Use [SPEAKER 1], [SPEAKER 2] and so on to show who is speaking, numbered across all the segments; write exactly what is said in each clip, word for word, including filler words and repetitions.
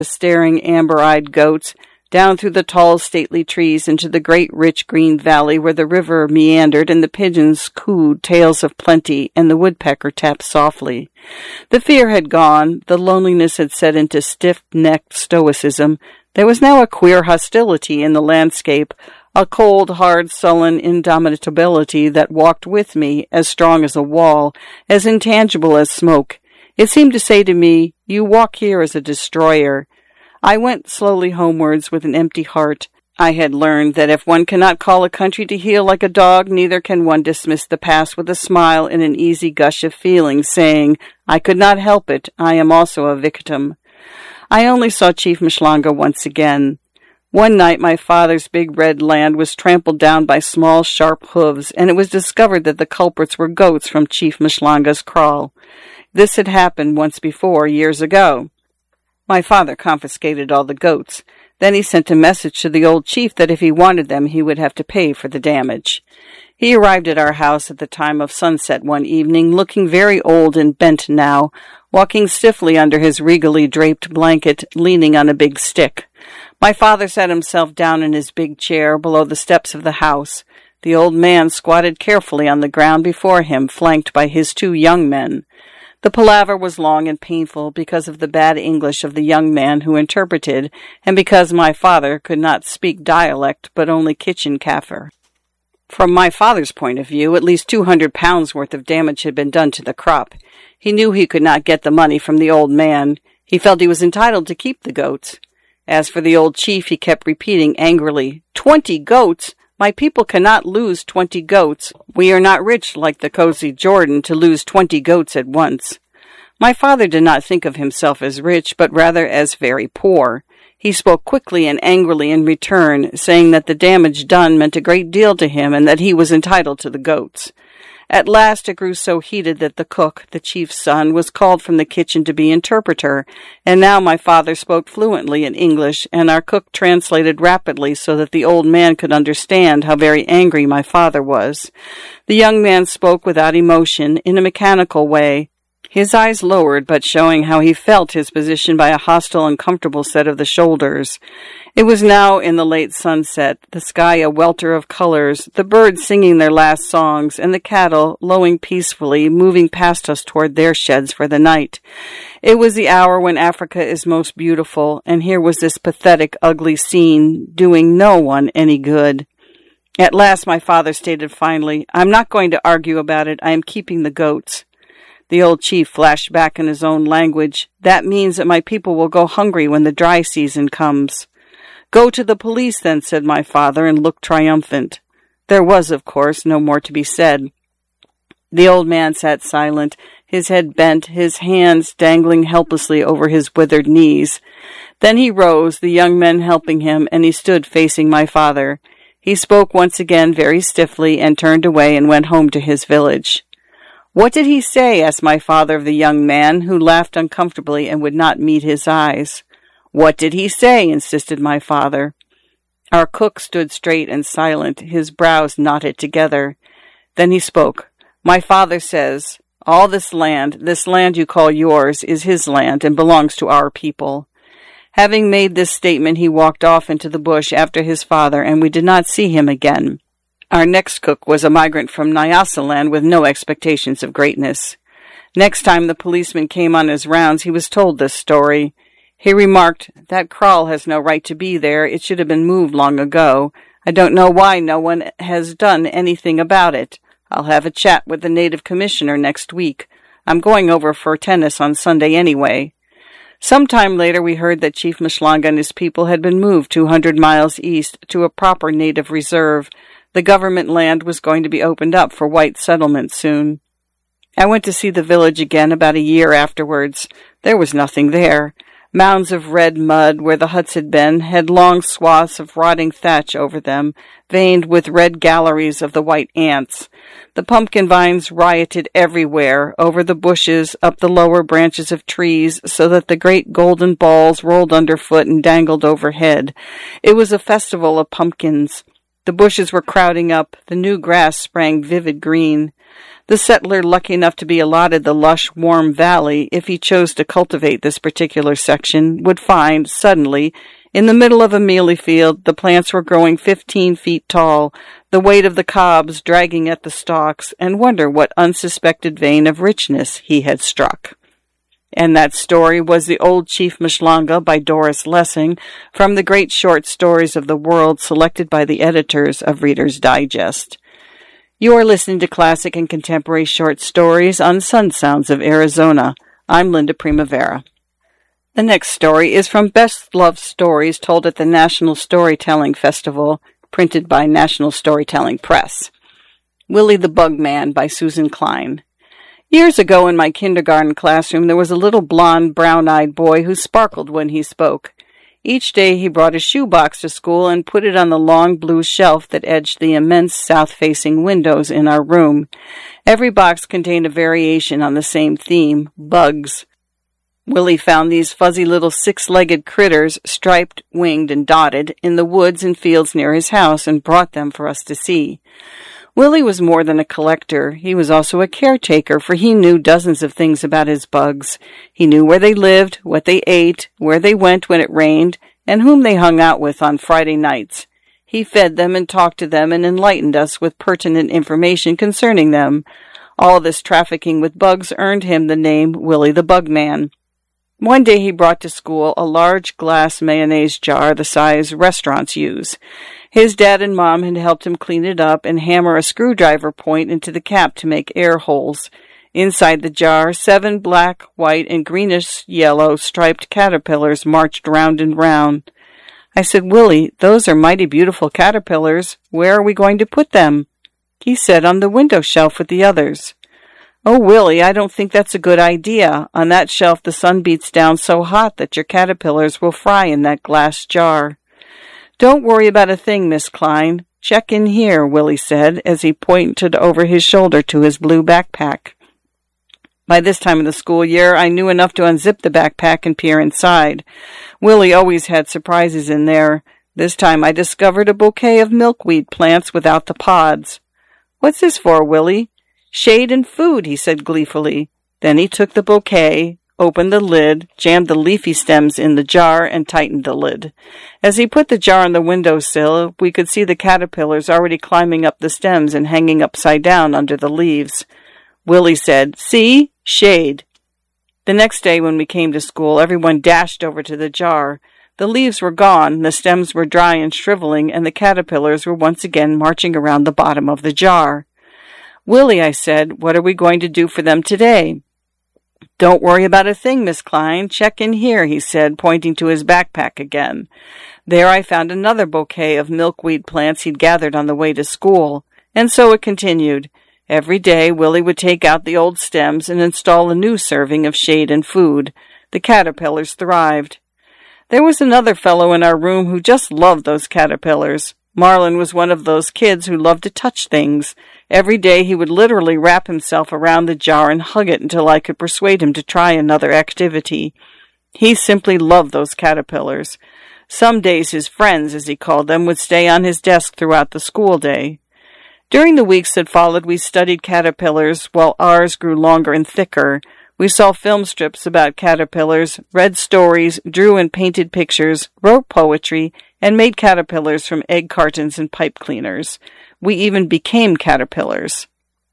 [SPEAKER 1] the staring amber-eyed goats, down through the tall, stately trees into the great, rich green valley where the river meandered and the pigeons cooed tales of plenty and the woodpecker tapped softly. The fear had gone, the loneliness had set into stiff-necked stoicism. There was now a queer hostility in the landscape, a cold, hard, sullen indomitability that walked with me, as strong as a wall, as intangible as smoke. It seemed to say to me, "You walk here as a destroyer." I went slowly homewards with an empty heart. I had learned that if one cannot call a country to heel like a dog, neither can one dismiss the past with a smile and an easy gush of feeling, saying, "I could not help it. I am also a victim." I only saw Chief Mishlanga once again. One night my father's big red land was trampled down by small, sharp hooves, and it was discovered that the culprits were goats from Chief Mishlanga's kraal. This had happened once before, years ago. My father confiscated all the goats. Then he sent a message to the old chief that if he wanted them, he would have to pay for the damage. He arrived at our house at the time of sunset one evening, looking very old and bent now, walking stiffly under his regally draped blanket, leaning on a big stick. My father sat himself down in his big chair below the steps of the house. The old man squatted carefully on the ground before him, flanked by his two young men. The palaver was long and painful because of the bad English of the young man who interpreted, and because my father could not speak dialect but only kitchen Kaffir. From my father's point of view, at least two hundred pounds worth of damage had been done to the crop. He knew he could not get the money from the old man. He felt he was entitled to keep the goats. As for the old chief, he kept repeating angrily, "Twenty goats! My people cannot lose twenty goats. We are not rich like the Cozy Jordan to lose twenty goats at once." My father did not think of himself as rich, but rather as very poor. He spoke quickly and angrily in return, saying that the damage done meant a great deal to him and that he was entitled to the goats. At last it grew so heated that the cook, the chief's son, was called from the kitchen to be interpreter, and now my father spoke fluently in English, and our cook translated rapidly so that the old man could understand how very angry my father was. The young man spoke without emotion, in a mechanical way, his eyes lowered, but showing how he felt his position by a hostile, uncomfortable set of the shoulders. It was now in the late sunset, the sky a welter of colors, the birds singing their last songs, and the cattle, lowing peacefully, moving past us toward their sheds for the night. It was the hour when Africa is most beautiful, and here was this pathetic, ugly scene, doing no one any good. At last my father stated finally, "I'm not going to argue about it. I am keeping the goats." The old chief flashed back in his own language, "That means that my people will go hungry when the dry season comes." "Go to the police, then," said my father, and looked triumphant. There was, of course, no more to be said. The old man sat silent, his head bent, his hands dangling helplessly over his withered knees. Then he rose, the young men helping him, and he stood facing my father. He spoke once again very stiffly and turned away and went home to his village. "What did he say?" asked my father of the young man, who laughed uncomfortably and would not meet his eyes. "What did he say?" insisted my father. Our cook stood straight and silent, his brows knotted together. Then he spoke. "My father says, all this land, this land you call yours, is his land and belongs to our people." Having made this statement, he walked off into the bush after his father, and we did not see him again. Our next cook was a migrant from Nyasaland with no expectations of greatness. Next time the policeman came on his rounds, he was told this story. He remarked, "That kraal has no right to be there. It should have been moved long ago. I don't know why no one has done anything about it. I'll have a chat with the native commissioner next week. I'm going over for tennis on Sunday anyway." Some time later we heard that Chief Mishlanga and his people had been moved two hundred miles east to a proper native reserve. The government land was going to be opened up for white settlement soon. I went to see the village again about a year afterwards. There was nothing there. Mounds of red mud where the huts had been had long swaths of rotting thatch over them, veined with red galleries of the white ants. The pumpkin vines rioted everywhere, over the bushes, up the lower branches of trees, so that the great golden balls rolled underfoot and dangled overhead. It was a festival of pumpkins. The bushes were crowding up. The new grass sprang vivid green. The settler lucky enough to be allotted the lush, warm valley, if he chose to cultivate this particular section, would find, suddenly, in the middle of a mealy field, the plants were growing fifteen feet tall, the weight of the cobs dragging at the stalks, and wonder what unsuspected vein of richness he had struck. And that story was The Old Chief Mishlanga by Doris Lessing, from the great short stories of the world selected by the editors of Reader's Digest. You are listening to Classic and Contemporary Short Stories on Sun Sounds of Arizona. I'm Linda Primavera. The next story is from Best Loved Stories Told at the National Storytelling Festival, printed by National Storytelling Press. Willie the Bugman by Susan Klein. Years ago in my kindergarten classroom there was a little blond, brown-eyed boy who sparkled when he spoke. Each day he brought a shoebox to school and put it on the long blue shelf that edged the immense south-facing windows in our room. Every box contained a variation on the same theme, bugs. Willie found these fuzzy little six-legged critters, striped, winged, and dotted, in the woods and fields near his house and brought them for us to see. Willie was more than a collector. He was also a caretaker, for he knew dozens of things about his bugs. He knew where they lived, what they ate, where they went when it rained, and whom they hung out with on Friday nights. He fed them and talked to them and enlightened us with pertinent information concerning them. All this trafficking with bugs earned him the name Willie the Bugman. One day he brought to school a large glass mayonnaise jar the size restaurants use. His dad and mom had helped him clean it up and hammer a screwdriver point into the cap to make air holes. Inside the jar, seven black, white, and greenish-yellow striped caterpillars marched round and round. I said, "Willie, those are mighty beautiful caterpillars. Where are we going to put them?" He said, "On the window shelf with the others." "Oh, Willie, I don't think that's a good idea. On that shelf the sun beats down so hot that your caterpillars will fry in that glass jar." "Don't worry about a thing, Miss Klein. Check in here," Willie said, as he pointed over his shoulder to his blue backpack. By this time of the school year, I knew enough to unzip the backpack and peer inside. Willie always had surprises in there. This time I discovered a bouquet of milkweed plants without the pods. "What's this for, Willie?" "Shade and food," he said gleefully. Then he took the bouquet, opened the lid, jammed the leafy stems in the jar, and tightened the lid. As he put the jar on the windowsill, we could see the caterpillars already climbing up the stems and hanging upside down under the leaves. Willie said, "See? Shade." The next day when we came to school, everyone dashed over to the jar. The leaves were gone, the stems were dry and shriveling, and the caterpillars were once again marching around the bottom of the jar. "Willie," I said, "what are we going to do for them today?" "Don't worry about a thing, Miss Klein. Check in here," he said, pointing to his backpack again. There I found another bouquet of milkweed plants he'd gathered on the way to school. And so it continued. Every day Willie would take out the old stems and install a new serving of shade and food. The caterpillars thrived. There was another fellow in our room who just loved those caterpillars. Marlin was one of those kids who loved to touch things. Every day he would literally wrap himself around the jar and hug it until I could persuade him to try another activity. He simply loved those caterpillars. Some days his friends, as he called them, would stay on his desk throughout the school day. During the weeks that followed, we studied caterpillars while ours grew longer and thicker. We saw film strips about caterpillars, read stories, drew and painted pictures, wrote poetry, and made caterpillars from egg cartons and pipe cleaners. We even became caterpillars.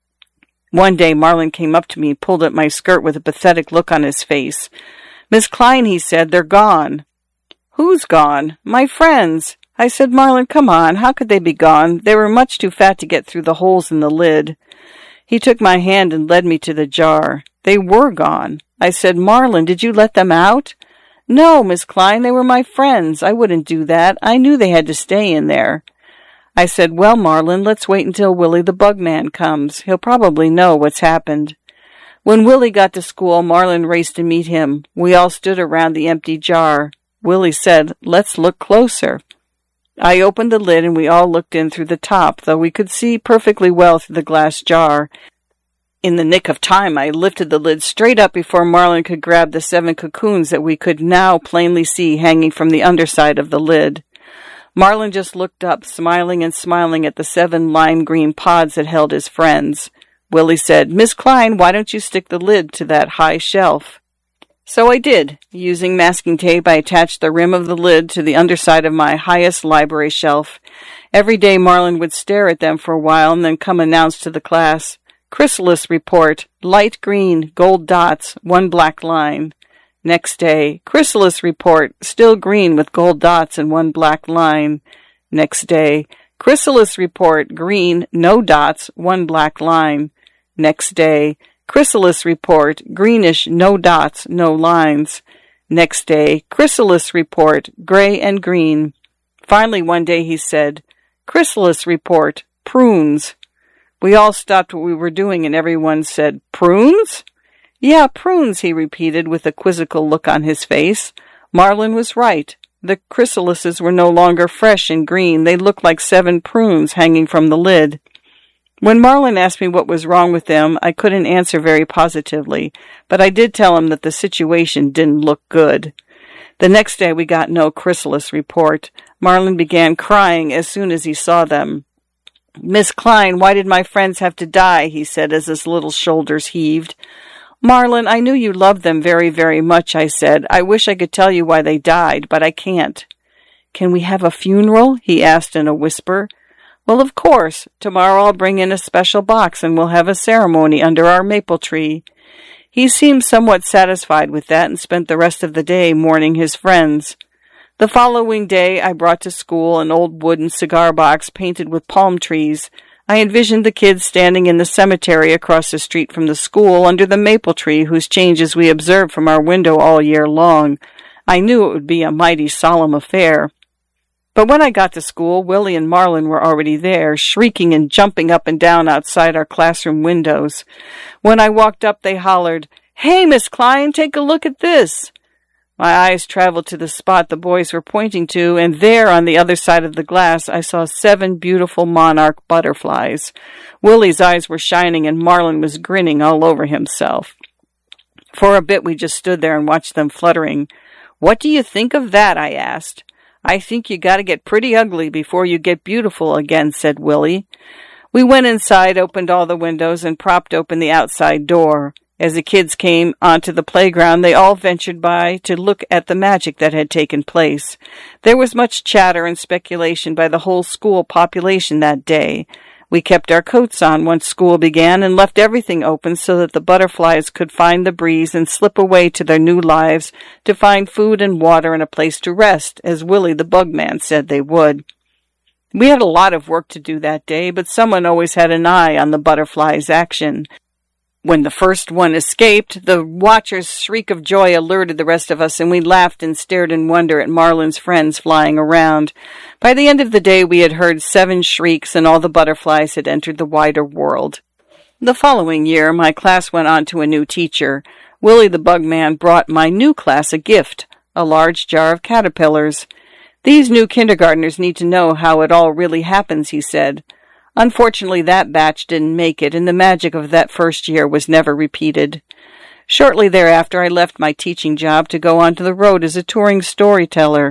[SPEAKER 1] One day Marlin came up to me and pulled at my skirt with a pathetic look on his face. "Miss Klein," he said, "they're gone." "Who's gone?" "My friends." I said, "Marlin, come on, how could they be gone? They were much too fat to get through the holes in the lid." He took my hand and led me to the jar. They were gone. I said, "Marlin, did you let them out?" "No, Miss Klein, they were my friends. I wouldn't do that. I knew they had to stay in there." I said, "Well, Marlin, let's wait until Willie the Bugman comes. He'll probably know what's happened." When Willie got to school, Marlin raced to meet him. We all stood around the empty jar. Willie said, "Let's look closer." I opened the lid and we all looked in through the top, though we could see perfectly well through the glass jar. In the nick of time, I lifted the lid straight up before Marlin could grab the seven cocoons that we could now plainly see hanging from the underside of the lid. Marlin just looked up, smiling and smiling at the seven lime green pods that held his friends. Willie said, "Miss Klein, why don't you stick the lid to that high shelf?" So I did. Using masking tape, I attached the rim of the lid to the underside of my highest library shelf. Every day Marlin would stare at them for a while and then come announce to the class, "Chrysalis report, light green, gold dots, one black line." Next day, "Chrysalis report, still green with gold dots and one black line." Next day, "Chrysalis report, green, no dots, one black line." Next day, "Chrysalis report, greenish, no dots, no lines." Next day, "Chrysalis report, gray and green." Finally, one day he said, "Chrysalis report, prunes." We all stopped what we were doing and everyone said, "Prunes?" "Yeah, prunes," he repeated with a quizzical look on his face. Marlin was right. The chrysalises were no longer fresh and green. They looked like seven prunes hanging from the lid. When Marlin asked me what was wrong with them, I couldn't answer very positively, but I did tell him that the situation didn't look good. The next day we got no chrysalis report. Marlin began crying as soon as he saw them. "Miss Klein, why did my friends have to die?" he said as his little shoulders heaved. "Marlin, I knew you loved them very, very much," I said. "I wish I could tell you why they died, but I can't." "Can we have a funeral?" he asked in a whisper. "Well, of course. Tomorrow I'll bring in a special box and we'll have a ceremony under our maple tree." He seemed somewhat satisfied with that and spent the rest of the day mourning his friends. The following day I brought to school an old wooden cigar box painted with palm trees. I envisioned the kids standing in the cemetery across the street from the school under the maple tree whose changes we observed from our window all year long. I knew it would be a mighty solemn affair. But when I got to school, Willie and Marlin were already there, shrieking and jumping up and down outside our classroom windows. When I walked up, they hollered, "Hey, Miss Klein, take a look at this." My eyes traveled to the spot the boys were pointing to, and there on the other side of the glass I saw seven beautiful monarch butterflies. Willie's eyes were shining, and Marlin was grinning all over himself. For a bit we just stood there and watched them fluttering. "What do you think of that?" I asked. "I think you gotta get pretty ugly before you get beautiful again," said Willie. We went inside, opened all the windows, and propped open the outside door. As the kids came onto the playground, they all ventured by to look at the magic that had taken place. There was much chatter and speculation by the whole school population that day. We kept our coats on once school began and left everything open so that the butterflies could find the breeze and slip away to their new lives to find food and water and a place to rest, as Willie the Bugman said they would. We had a lot of work to do that day, but someone always had an eye on the butterflies' action. When the first one escaped, the watcher's shriek of joy alerted the rest of us, and we laughed and stared in wonder at Marlin's friends flying around. By the end of the day, we had heard seven shrieks, and all the butterflies had entered the wider world. The following year, my class went on to a new teacher. Willie the Bugman brought my new class a gift, a large jar of caterpillars. "These new kindergartners need to know how it all really happens," he said. Unfortunately, that batch didn't make it, and the magic of that first year was never repeated. Shortly thereafter, I left my teaching job to go onto the road as a touring storyteller.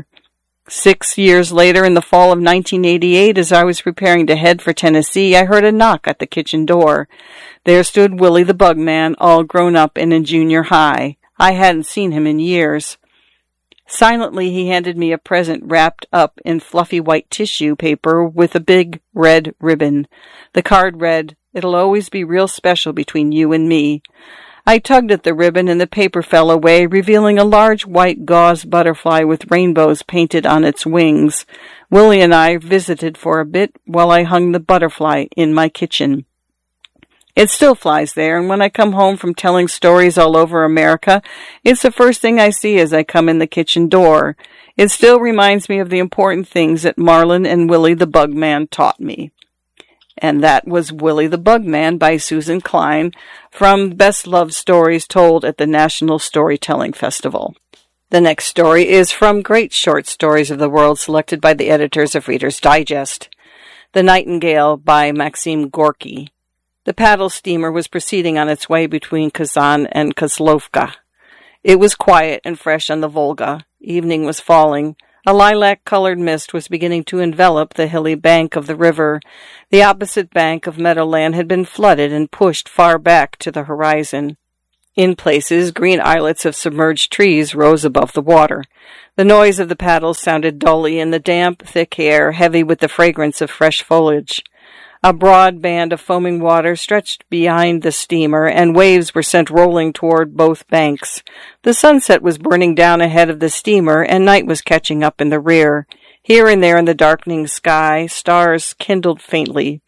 [SPEAKER 1] Six years later, in the fall of nineteen eighty-eight, as I was preparing to head for Tennessee, I heard a knock at the kitchen door. There stood Willie the Bugman, all grown up and in junior high. I hadn't seen him in years. Silently, he handed me a present wrapped up in fluffy white tissue paper with a big red ribbon. The card read, "It'll always be real special between you and me." I tugged at the ribbon and the paper fell away, revealing a large white gauze butterfly with rainbows painted on its wings. Willie and I visited for a bit while I hung the butterfly in my kitchen. It still flies there, and when I come home from telling stories all over America, it's the first thing I see as I come in the kitchen door. It still reminds me of the important things that Marlin and Willie the Bugman taught me. And that was Willie the Bugman by Susan Klein from Best Love Stories Told at the National Storytelling Festival. The next story is from Great Short Stories of the World, selected by the editors of Reader's Digest. The Nightingale by Maxim Gorky. The paddle steamer was proceeding on its way between Kazan and Kozlovka. It was quiet and fresh on the Volga. Evening was falling. A lilac-colored mist was beginning to envelop the hilly bank of the river. The opposite bank of meadowland had been flooded and pushed far back to the horizon. In places, green islets of submerged trees rose above the water. The noise of the paddles sounded dully in the damp, thick air, heavy with the fragrance of fresh foliage. A broad band of foaming water stretched behind the steamer, and waves were sent rolling toward both banks. The sunset was burning down ahead of the steamer, and night was catching up in the rear. Here and there in the darkening sky, stars kindled faintly.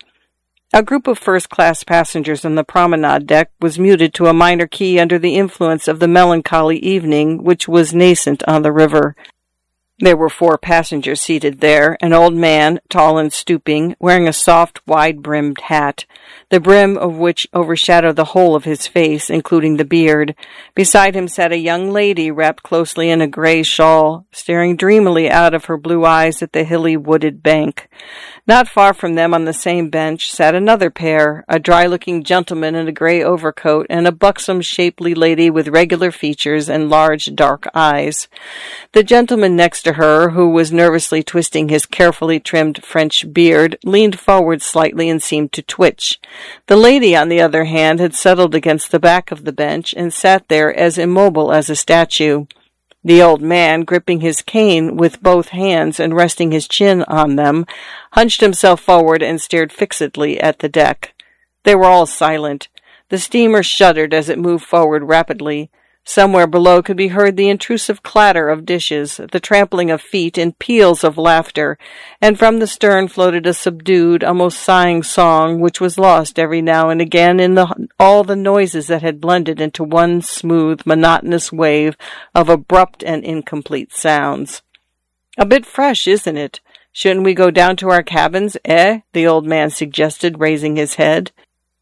[SPEAKER 1] A group of first-class passengers on the promenade deck was muted to a minor key under the influence of the melancholy evening which was nascent on the river. There were four passengers seated there, an old man, tall and stooping, wearing a soft, wide-brimmed hat, the brim of which overshadowed the whole of his face, including the beard. Beside him sat a young lady wrapped closely in a gray shawl, staring dreamily out of her blue eyes at the hilly, wooded bank. Not far from them on the same bench sat another pair, a dry-looking gentleman in a gray overcoat and a buxom, shapely lady with regular features and large, dark eyes. The gentleman next to her, who was nervously twisting his carefully trimmed French beard, leaned forward slightly and seemed to twitch. The lady, on the other hand, had settled against the back of the bench and sat there as immobile as a statue. The old man, gripping his cane with both hands and resting his chin on them, hunched himself forward and stared fixedly at the deck. They were all silent. The steamer shuddered as it moved forward rapidly. Somewhere below could be heard the intrusive clatter of dishes, the trampling of feet, and peals of laughter, and from the stern floated a subdued, almost sighing song, which was lost every now and again in the, all the noises that had blended into one smooth, monotonous wave of abrupt and incomplete sounds. "A bit fresh, isn't it? Shouldn't we go down to our cabins, eh?" the old man suggested, raising his head.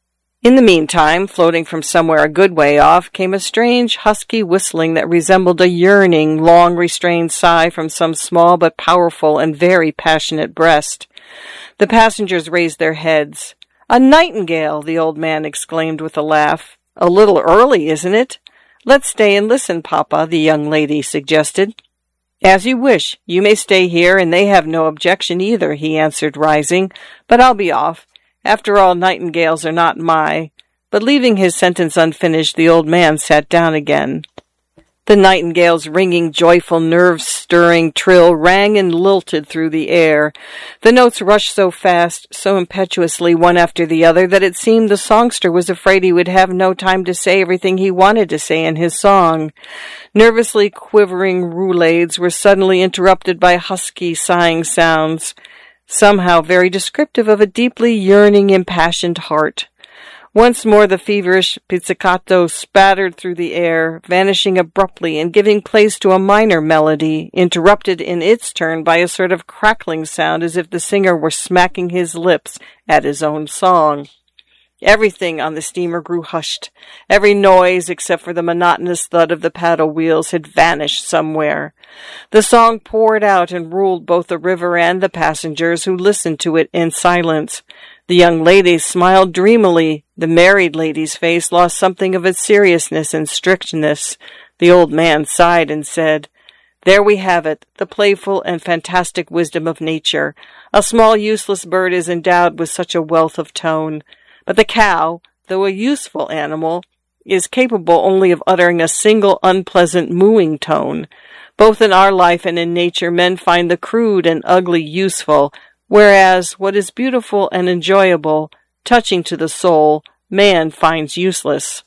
[SPEAKER 1] In the meantime, floating from somewhere a good way off, came a strange, husky whistling that resembled a yearning, long-restrained sigh from some small but powerful and very passionate breast. The passengers raised their heads. "A nightingale!" the old man exclaimed with a laugh. "A little early, isn't it?" "Let's stay and listen, Papa," the young lady suggested. "As you wish. You may stay here, and they have no objection either," he answered, rising. "But I'll be off. After all, nightingales are not my—" But leaving his sentence unfinished, the old man sat down again. The nightingale's ringing, joyful, nerve-stirring trill rang and lilted through the air. The notes rushed so fast, so impetuously one after the other, that it seemed the songster was afraid he would have no time to say everything he wanted to say in his song. Nervously quivering roulades were suddenly interrupted by husky, sighing sounds, somehow very descriptive of a deeply yearning, impassioned heart. Once more the feverish pizzicato spattered through the air, vanishing abruptly and giving place to a minor melody, interrupted in its turn by a sort of crackling sound as if the singer were smacking his lips at his own song. Everything on the steamer grew hushed. Every noise, except for the monotonous thud of the paddle wheels, had vanished somewhere. The song poured out and ruled both the river and the passengers, who listened to it in silence. The young lady smiled dreamily. The married lady's face lost something of its seriousness and strictness. The old man sighed and said, "There we have it, the playful and fantastic wisdom of nature. A small useless bird is endowed with such a wealth of tone. But the cow, though a useful animal, is capable only of uttering a single unpleasant mooing tone. Both in our life and in nature, men find the crude and ugly useful, whereas what is beautiful and enjoyable, touching to the soul, man finds useless."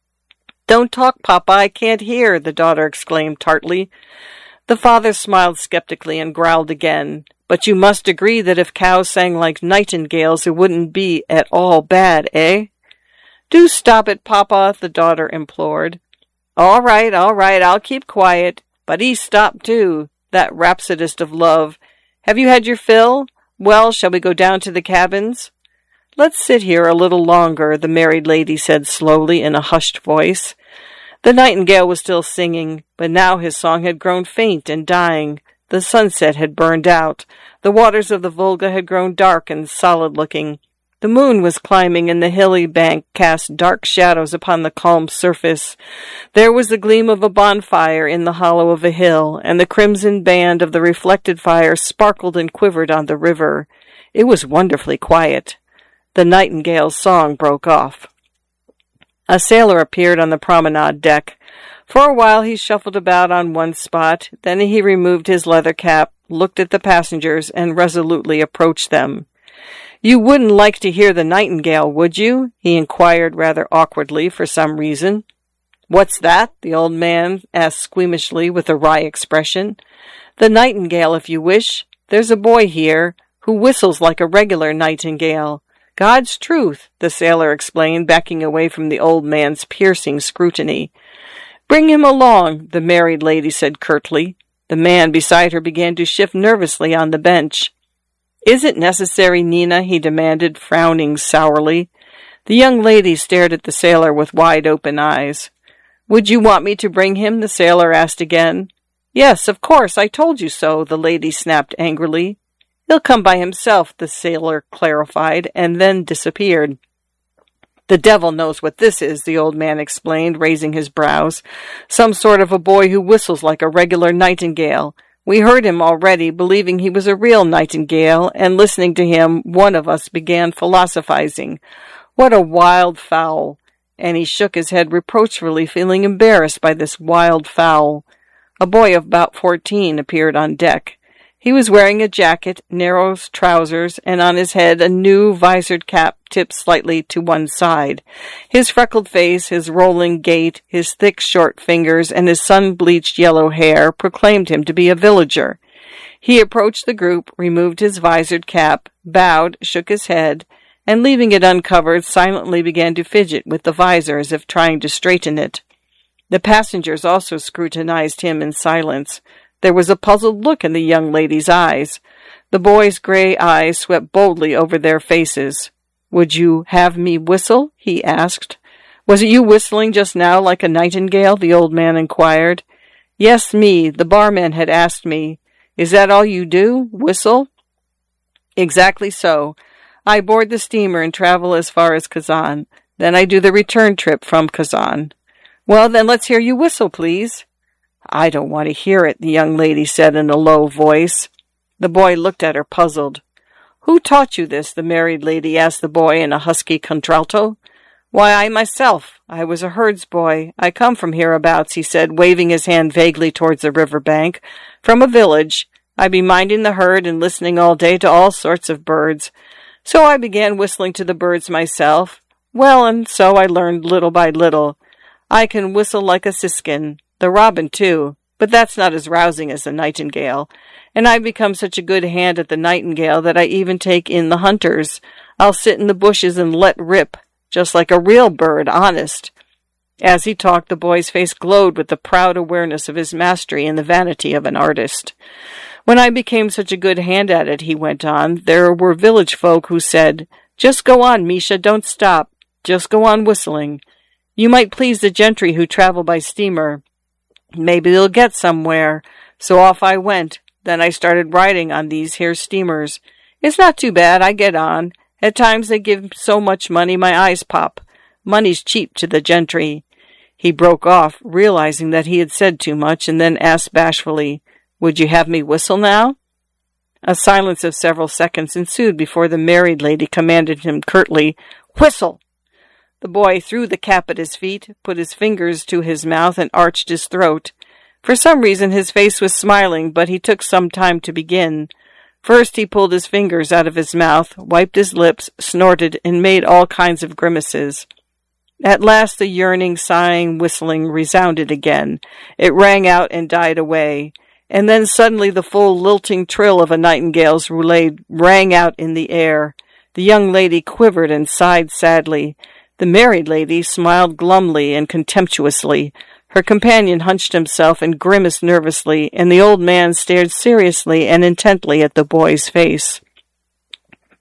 [SPEAKER 1] "Don't talk, Papa, I can't hear," the daughter exclaimed tartly. The father smiled skeptically and growled again. "But you must agree that if cows sang like nightingales, it wouldn't be at all bad, eh?" "Do stop it, Papa," the daughter implored. "All right, all right, I'll keep quiet. But he stopped, too, that rhapsodist of love. Have you had your fill? Well, shall we go down to the cabins?" "Let's sit here a little longer," the married lady said slowly in a hushed voice. The nightingale was still singing, but now his song had grown faint and dying. The sunset had burned out. The waters of the Volga had grown dark and solid-looking. The The moon was climbing, and the hilly bank cast dark shadows upon the calm surface. There was the gleam of a bonfire in the hollow of a hill, and the crimson band of the reflected fire sparkled and quivered on the river. It was wonderfully quiet. The nightingale's song broke off. A sailor appeared on the promenade deck. For a while he shuffled about on one spot, then he removed his leather cap, looked at the passengers, and resolutely approached them. "You wouldn't like to hear the nightingale, would you?" he inquired rather awkwardly for some reason. "What's that?" the old man asked squeamishly with a wry expression. "The nightingale, if you wish. There's a boy here who whistles like a regular nightingale." "God's truth," the sailor explained, backing away from the old man's piercing scrutiny. "Bring him along," the married lady said curtly. The man beside her began to shift nervously on the bench. "Is it necessary, Nina?" he demanded, frowning sourly. The young lady stared at the sailor with wide-open eyes. "Would you want me to bring him?" the sailor asked again. "Yes, of course, I told you so," the lady snapped angrily. "He'll come by himself," the sailor clarified, and then disappeared. "The devil knows what this is," the old man explained, raising his brows. "Some sort of a boy who whistles like a regular nightingale. We heard him already, believing he was a real nightingale, and listening to him, one of us began philosophizing. What a wild fowl!" And he shook his head reproachfully, feeling embarrassed by this wild fowl. A boy of about fourteen appeared on deck. He was wearing a jacket, narrow trousers, and on his head a new visored cap tipped slightly to one side. His freckled face, his rolling gait, his thick short fingers, and his sun-bleached yellow hair proclaimed him to be a villager. He approached the group, removed his visored cap, bowed, shook his head, and leaving it uncovered, silently began to fidget with the visor as if trying to straighten it. The passengers also scrutinized him in silence. There was a puzzled look in the young lady's eyes. The boy's gray eyes swept boldly over their faces. "Would you have me whistle?" he asked. "Was it you whistling just now like a nightingale?" the old man inquired. "Yes, me. The barman had asked me. Is that all you do? Whistle?" "Exactly so. I board the steamer and travel as far as Kazan. Then I do the return trip from Kazan." "Well, then let's hear you whistle, please." "I don't want to hear it," the young lady said in a low voice. The boy looked at her, puzzled. "Who taught you this?" the married lady asked the boy in a husky contralto. "Why, I myself. I was a herds boy. I come from hereabouts," he said, waving his hand vaguely towards the river bank. "From a village. I be minding the herd and listening all day to all sorts of birds. So I began whistling to the birds myself. Well, and so I learned little by little. I can whistle like a siskin. The robin, too, but that's not as rousing as the nightingale. And I've become such a good hand at the nightingale that I even take in the hunters. I'll sit in the bushes and let rip, just like a real bird, honest." As he talked, the boy's face glowed with the proud awareness of his mastery and the vanity of an artist. "When I became such a good hand at it," he went on, "there were village folk who said, 'Just go on, Misha, don't stop. Just go on whistling. You might please the gentry who travel by steamer. Maybe they'll get somewhere.' So off I went. Then I started riding on these here steamers. It's not too bad, I get on. At times they give so much money my eyes pop. Money's cheap to the gentry." He broke off, realizing that he had said too much, and then asked bashfully, "Would you have me whistle now?" A silence of several seconds ensued before the married lady commanded him curtly, "Whistle!" The boy threw the cap at his feet, put his fingers to his mouth, and arched his throat. For some reason his face was smiling, but he took some time to begin. First he pulled his fingers out of his mouth, wiped his lips, snorted, and made all kinds of grimaces. At last the yearning, sighing, whistling resounded again. It rang out and died away. And then suddenly the full lilting trill of a nightingale's roulade rang out in the air. The young lady quivered and sighed sadly. The married lady smiled glumly and contemptuously. Her companion hunched himself and grimaced nervously, and the old man stared seriously and intently at the boy's face.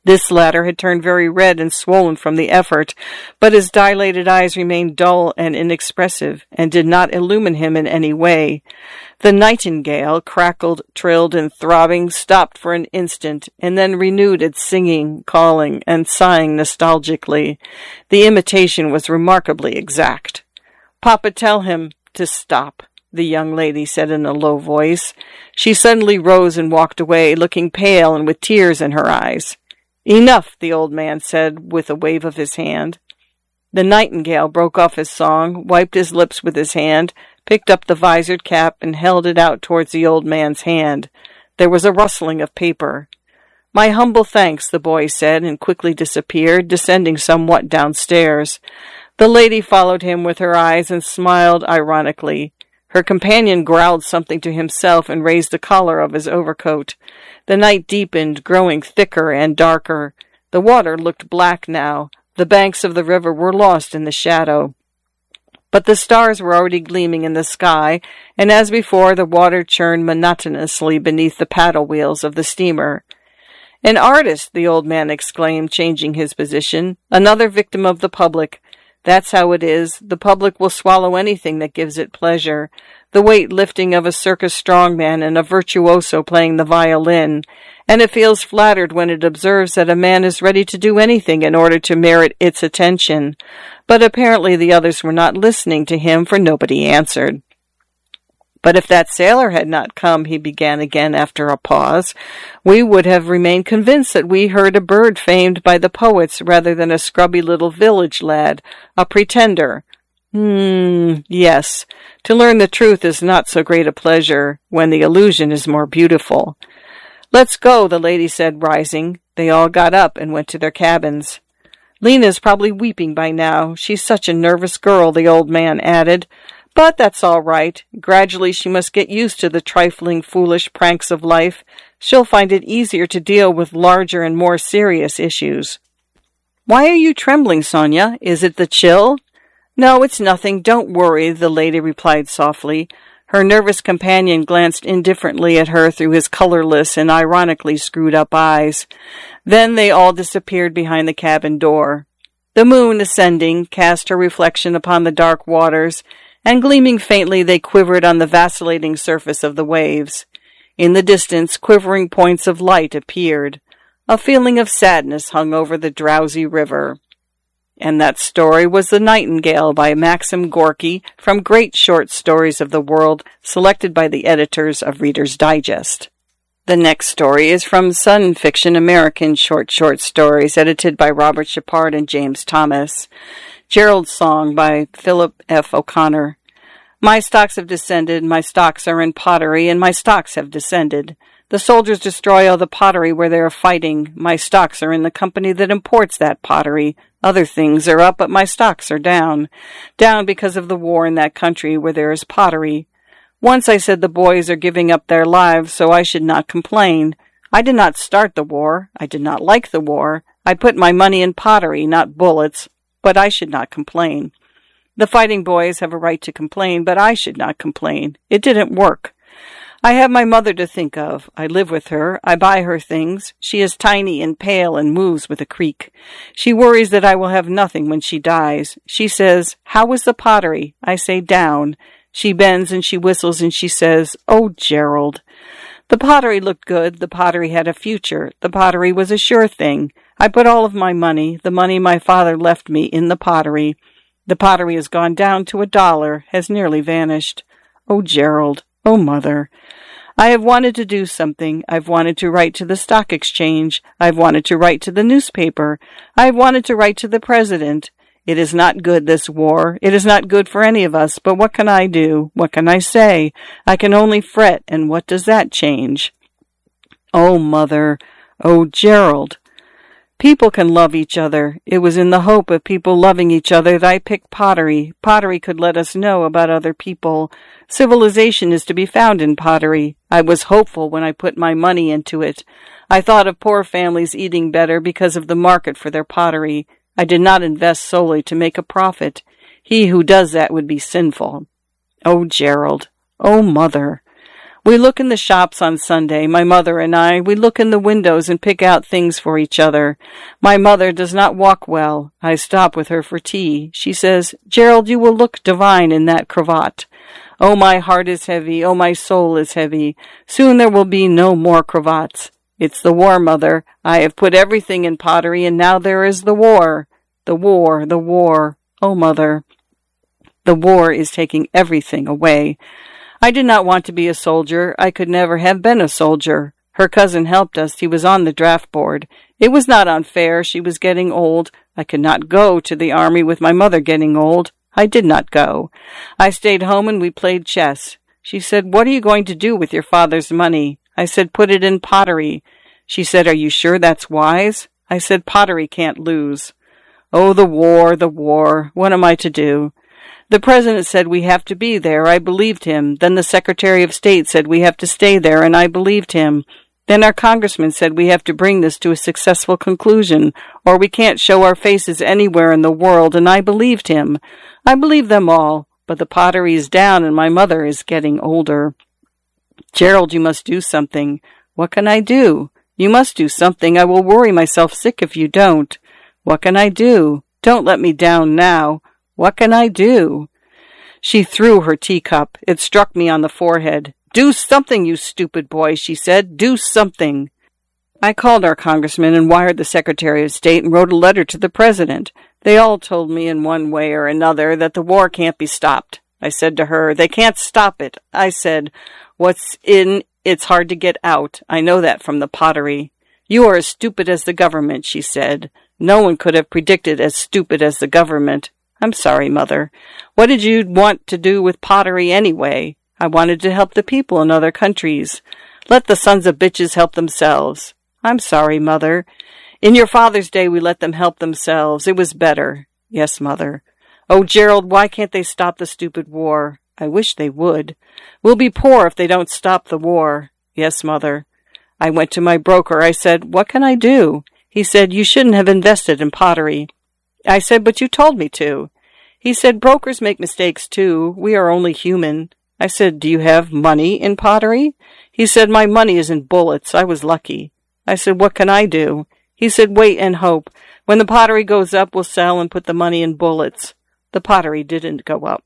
[SPEAKER 1] This latter had turned very red and swollen from the effort, but his dilated eyes remained dull and inexpressive, and did not illumine him in any way. The nightingale, crackled, trilled, and throbbing, stopped for an instant, and then renewed its singing, calling, and sighing nostalgically. The imitation was remarkably exact. "Papa, tell him to stop," the young lady said in a low voice. She suddenly rose and walked away, looking pale and with tears in her eyes. "Enough," the old man said with a wave of his hand. The nightingale broke off his song, wiped his lips with his hand, picked up the visored cap, and held it out towards the old man's hand. There was a rustling of paper. "My humble thanks," the boy said, and quickly disappeared, descending somewhat downstairs. The lady followed him with her eyes and smiled ironically. Her companion growled something to himself and raised the collar of his overcoat. The night deepened, growing thicker and darker. The water looked black now. The banks of the river were lost in the shadow. But the stars were already gleaming in the sky, and as before, the water churned monotonously beneath the paddle wheels of the steamer. "An artist," the old man exclaimed, changing his position. "Another victim of the public. That's how it is. The public will swallow anything that gives it pleasure. The weight-lifting of a circus strongman and a virtuoso playing the violin. And it feels flattered when it observes that a man is ready to do anything in order to merit its attention. But apparently the others were not listening to him, for nobody answered. "But if that sailor had not come," he began again after a pause, "we would have remained convinced that we heard a bird famed by the poets rather than a scrubby little village lad, a pretender. Hmm, yes. To learn the truth is not so great a pleasure when the illusion is more beautiful." "Let's go," the lady said, rising. They all got up and went to their cabins. "Lena's probably weeping by now. She's such a nervous girl," the old man added. "But that's all right. Gradually she must get used to the trifling, foolish pranks of life. She'll find it easier to deal with larger and more serious issues." "Why are you trembling, Sonia? Is it the chill?" "No, it's nothing. Don't worry," the lady replied softly. Her nervous companion glanced indifferently at her through his colorless and ironically screwed-up eyes. Then they all disappeared behind the cabin door. The moon, ascending, cast her reflection upon the dark waters, and gleaming faintly they quivered on the vacillating surface of the waves. In the distance, quivering points of light appeared. A feeling of sadness hung over the drowsy river. And that story was The Nightingale by Maxim Gorky from Great Short Stories of the World, selected by the editors of Reader's Digest. The next story is from Sun Fiction American Short Short Stories, edited by Robert Shepard and James Thomas. Gerald's Song by Philip F. O'Connor. My stocks have descended, my stocks are in pottery, and my stocks have descended. The soldiers destroy all the pottery where they are fighting. My stocks are in the company that imports that pottery. Other things are up, but my stocks are down. Down because of the war in that country where there is pottery. Once I said the boys are giving up their lives, so I should not complain. I did not start the war. I did not like the war. I put my money in pottery, not bullets, but I should not complain. The fighting boys have a right to complain, but I should not complain. It didn't work. I have my mother to think of. I live with her. I buy her things. She is tiny and pale and moves with a creak. She worries that I will have nothing when she dies. She says, "How was the pottery?" I say, "Down." She bends and she whistles and she says, "Oh, Gerald." The pottery looked good. The pottery had a future. The pottery was a sure thing. I put all of my money, the money my father left me, in the pottery. The pottery has gone down to a dollar, has nearly vanished. Oh, Gerald. Oh, Mother. I have wanted to do something. I've wanted to write to the stock exchange. I've wanted to write to the newspaper. I've wanted to write to the president. It is not good, this war. It is not good for any of us, but what can I do? What can I say? I can only fret, and what does that change? Oh, Mother. Oh, Gerald. People can love each other. It was in the hope of people loving each other that I picked pottery. Pottery could let us know about other people. Civilization is to be found in pottery. I was hopeful when I put my money into it. I thought of poor families eating better because of the market for their pottery. I did not invest solely to make a profit. He who does that would be sinful. Oh, Gerald. Oh, Mother. We look in the shops on Sunday, my mother and I. We look in the windows and pick out things for each other. My mother does not walk well. I stop with her for tea. She says, "Gerald, you will look divine in that cravat." Oh, my heart is heavy. Oh, my soul is heavy. Soon there will be no more cravats. It's the war, Mother. I have put everything in pottery, and now there is the war. The war, the war. Oh, Mother. The war is taking everything away. I did not want to be a soldier. I could never have been a soldier. Her cousin helped us. He was on the draft board. It was not unfair. She was getting old. I could not go to the army with my mother getting old. I did not go. I stayed home and we played chess. She said, "What are you going to do with your father's money?" I said, "Put it in pottery." She said, "Are you sure that's wise?" I said, "Pottery can't lose." Oh, the war, the war. What am I to do? The president said we have to be there. I believed him. Then the Secretary of State said we have to stay there, and I believed him. Then our congressman said we have to bring this to a successful conclusion, or we can't show our faces anywhere in the world, and I believed him. I believe them all, but the pottery is down and my mother is getting older. Gerald, you must do something. What can I do? You must do something. I will worry myself sick if you don't. What can I do? Don't let me down now. What can I do? She threw her teacup. It struck me on the forehead. "Do something, you stupid boy," she said. "Do something." I called our congressman and wired the Secretary of State and wrote a letter to the president. They all told me in one way or another that the war can't be stopped. I said to her, "They can't stop it." I said, "What's in, it's hard to get out. I know that from the pottery." "You are as stupid as the government," she said. "No one could have predicted as stupid as the government." "I'm sorry, Mother. What did you want to do with pottery anyway?" "I wanted to help the people in other countries." "Let the sons of bitches help themselves." "I'm sorry, Mother. In your father's day we let them help themselves. It was better." "Yes, Mother." "Oh, Gerald, why can't they stop the stupid war?" "I wish they would." "We'll be poor if they don't stop the war." "Yes, Mother." I went to my broker. I said, "What can I do?" He said, "You shouldn't have invested in pottery." I said, "But you told me to." He said, "Brokers make mistakes too. We are only human." I said, "Do you have money in pottery?" He said, "My money is in bullets. I was lucky." I said, "What can I do?" He said, "Wait and hope. When the pottery goes up, we'll sell and put the money in bullets." The pottery didn't go up.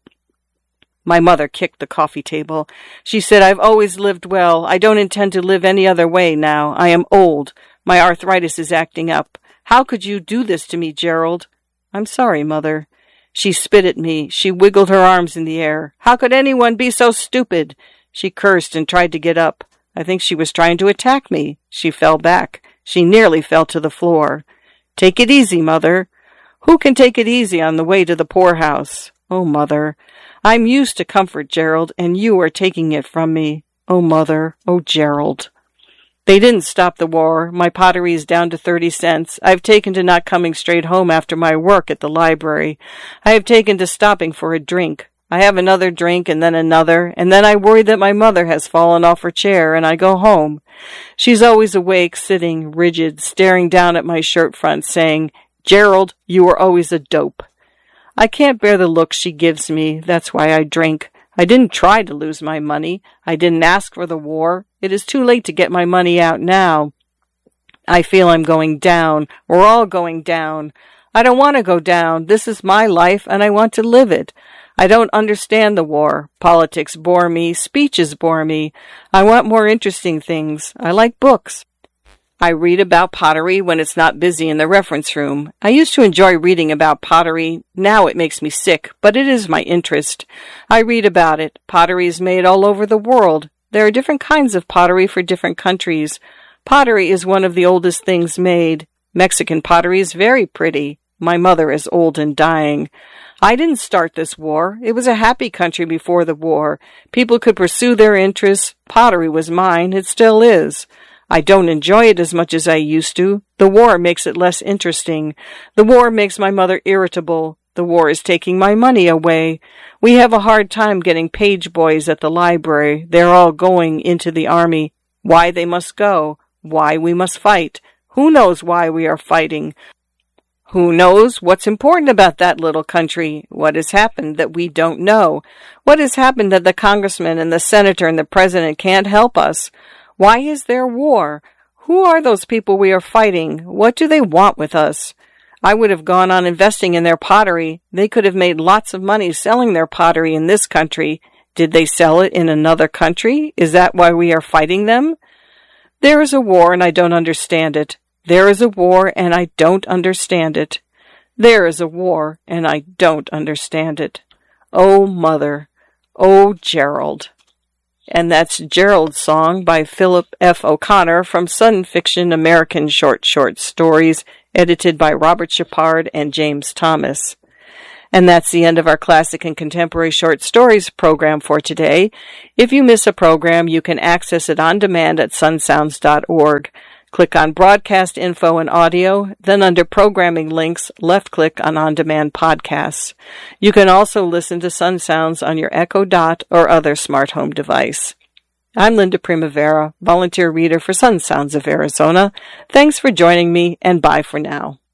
[SPEAKER 1] My mother kicked the coffee table. She said, "I've always lived well. I don't intend to live any other way now. I am old. My arthritis is acting up. How could you do this to me, Gerald?" "I'm sorry, Mother." She spit at me. She wiggled her arms in the air. "How could anyone be so stupid?" She cursed and tried to get up. I think she was trying to attack me. She fell back. She nearly fell to the floor. "Take it easy, Mother." Who can take it easy on the way to the poorhouse? Oh, Mother. I'm used to comfort, Gerald, and you are taking it from me. Oh, Mother. Oh, Gerald. They didn't stop the war. My pottery is down to thirty cents. I've taken to not coming straight home after my work at the library. I have taken to stopping for a drink. I have another drink and then another, and then I worry that my mother has fallen off her chair, and I go home. She's always awake, sitting, rigid, staring down at my shirt front, saying, "Gerald, you were always a dope." I can't bear the look she gives me. That's why I drink. I didn't try to lose my money. I didn't ask for the war. It is too late to get my money out now. I feel I'm going down. We're all going down. I don't want to go down. This is my life, and I want to live it. I don't understand the war. Politics bore me. Speeches bore me. I want more interesting things. I like books. I read about pottery when it's not busy in the reference room. I used to enjoy reading about pottery. Now it makes me sick, but it is my interest. I read about it. Pottery is made all over the world. There are different kinds of pottery for different countries. Pottery is one of the oldest things made. Mexican pottery is very pretty. My mother is old and dying. I didn't start this war. It was a happy country before the war. People could pursue their interests. Pottery was mine. It still is. I don't enjoy it as much as I used to. The war makes it less interesting. The war makes my mother irritable. The war is taking my money away. We have a hard time getting page boys at the library. They're all going into the army. Why they must go. Why we must fight. Who knows why we are fighting? Who knows what's important about that little country? What has happened that we don't know? What has happened that the congressman and the senator and the president can't help us? Why is there war? Who are those people we are fighting? What do they want with us? I would have gone on investing in their pottery. They could have made lots of money selling their pottery in this country. Did they sell it in another country? Is that why we are fighting them? There is a war and I don't understand it. There is a war and I don't understand it. There is a war and I don't understand it. Oh, Mother. Oh, Gerald. And that's Gerald's song by Philip F. O'Connor from Sun Fiction American Short Short Stories, edited by Robert Shepard and James Thomas. And that's the end of our Classic and Contemporary Short Stories program for today. If you miss a program, you can access it on demand at sun sounds dot org. Click on Broadcast Info and Audio, then under Programming Links, left-click on On-Demand Podcasts. You can also listen to Sun Sounds on your Echo Dot or other smart home device. I'm Linda Primavera, volunteer reader for Sun Sounds of Arizona. Thanks for joining me, and bye for now.